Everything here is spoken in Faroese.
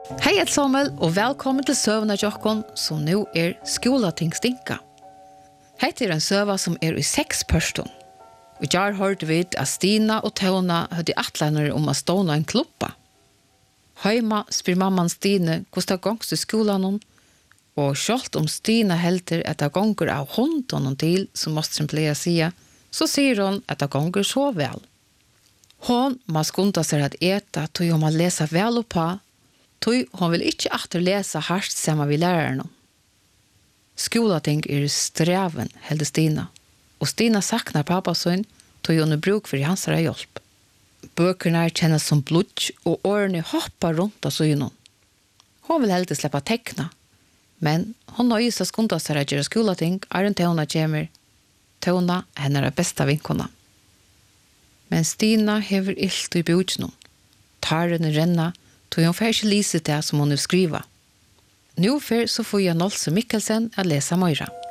Hej Samuel och välkommen till Sövna Jokkon som nu Skolatingsstinka. Hetta en söva som i 6 person. Och jag hörde vid att Stina och Tona hade atlaner om att ståna en klubba. Heima spyr mamman Stine kosta gångs till skolan och självt om Stina helter att det gånger av hunden till som måste playa säga så säger hon att det gånger så väl. Hon må skunda sig att äta tog hon må läsa väl och på tog hon vill inte åter läsa harst samma vi lärarna. Skolating sträven helde Stina och Stina saknar pappa son tog hon bruk för hans hjälp. Böckerna känns som blod och årene hoppar runt av synen. Hon vill helt släppa teckna. Men hon nöjer sig skunda sig att göra skolating är inte hon att gömmer. Tona henne bästa vinkona. Men Stina hever illt i bjudsen. Tarren renna tog hon färg lyset det som hon nu skriva. Nu för så får jag Nolse Mikkelsen att läsa Møyra.